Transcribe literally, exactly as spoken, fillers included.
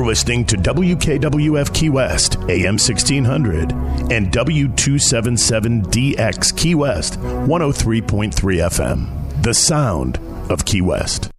listening to W K W F Key West, A M sixteen hundred, and W two seventy-seven D X Key West, one oh three point three F M. The sound of Key West.